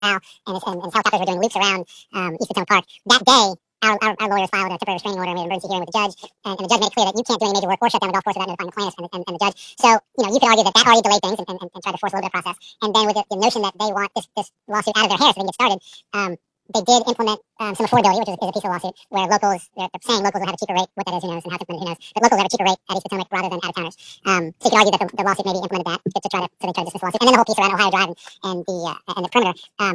and his helicopters were doing loops around East Potomac Park. That day, our lawyers filed a temporary restraining order and we had an emergency hearing with the judge, and the judge made it clear that you can't do any major work or shut down the golf course without notifying the plaintiffs and the judge. So, you could argue that already delayed things and tried to force a little bit of process. And then with the notion that they want this lawsuit out of their hair so they can get started, they did implement some affordability, which is a piece of the lawsuit where they're saying locals will have a cheaper rate. What that is, who knows, and how to implement it, who knows. But locals have a cheaper rate at East Potomac rather than out-of-towners. So you could argue that the lawsuit maybe implemented that to try to dismiss the lawsuit. And then the whole piece around Ohio Drive and the perimeter.